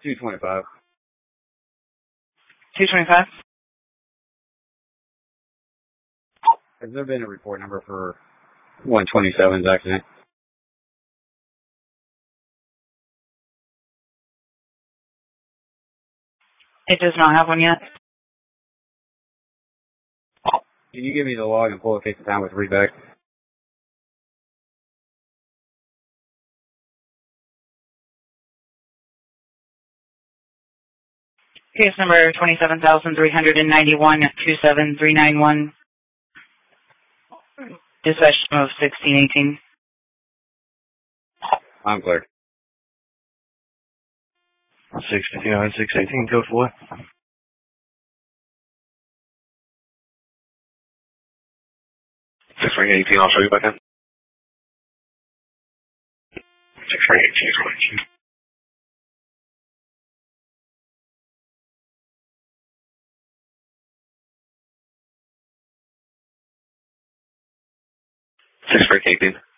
225. 225? Has there been a report number for 127's accident? It does not have one yet. Can you give me the log and pull a case of time with readback? Case number 27,391 at 27391. Dispatch of 1618. I'm clear. 659, 618, code for what? 618, I'll show you back in. 618 is what you. 618.